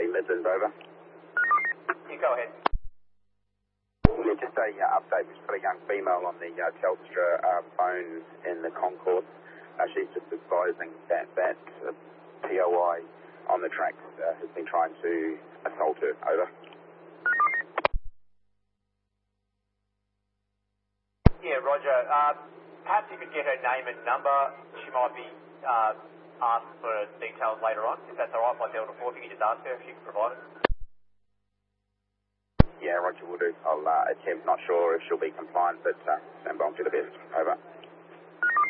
Midlands, over. You go ahead. Yeah, just a update. We've got a young female on the Telstra phones in the concourse. She's just advising that POI on the tracks has been trying to assault her, over. Yeah, Roger. Perhaps you could get her name and number. She might be asked for details later on. If that's all right by Delta 4, if you could just ask her if she can provide it. Yeah, Roger, will do. I'll attempt. Not sure if she'll be compliant, but stand by to the best. Over.